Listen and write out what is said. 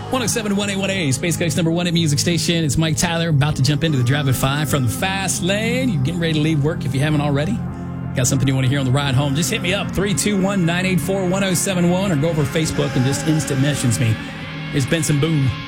107-181A, Space Coast number one at Music Station. It's Mike Tyler, about to jump into the Drive at 5 from the Fast Lane. You getting ready to leave work if you haven't already? Got something you want to hear on the ride home? Just hit me up, 321-984-1071, or go over Facebook and just instant message me. It's Benson Boone.